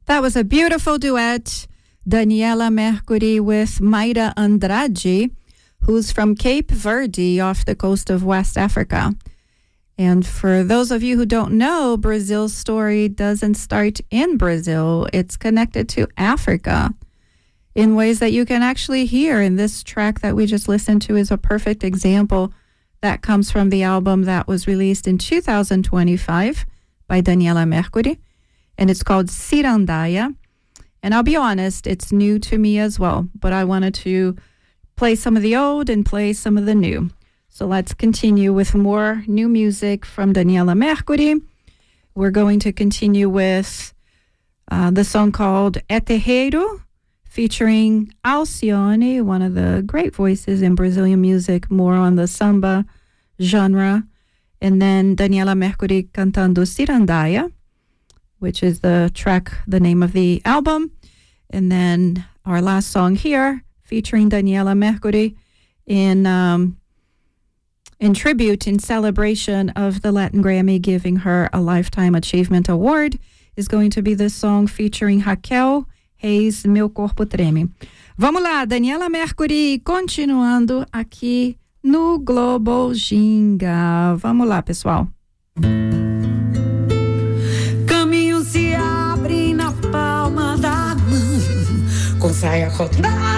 That was a beautiful duet, Daniela Mercury with Mayra Andrade, who's from Cape Verde off the coast of West Africa. And for those of you who don't know, Brazil's story doesn't start in Brazil. It's connected to Africa in ways that you can actually hear. And this track that we just listened to is a perfect example that comes from the album that was released in 2025 by Daniela Mercury. And it's called Cirandaia. And I'll be honest, it's new to me as well. But I wanted to play some of the old and play some of the new. So let's continue with more new music from Daniela Mercury. We're going to continue with the song called É Terreiro, featuring Alcione, one of the great voices in Brazilian music, more on the samba genre. And then Daniela Mercury cantando Cirandaia, which is the track, the name of the album. And then our last song here, featuring Daniela Mercury in tribute, in celebration of the Latin Grammy giving her a Lifetime Achievement Award, is going to be this song featuring Raquel Reis, Meu Corpo Treme. Vamos lá, Daniela Mercury, continuando aqui no Global Ginga. Vamos lá, pessoal. Caminho se abre na palma da mão, com saia cortada